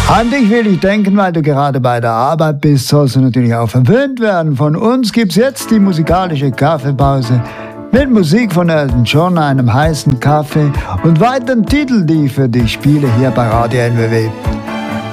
An dich will ich denken, weil du gerade bei der Arbeit bist, sollst du natürlich auch verwöhnt werden. Von uns gibt's jetzt die musikalische Kaffeepause mit Musik von Elton John, einem heißen Kaffee und weiteren Titeln, die ich für dich spiele hier bei Radio NWW.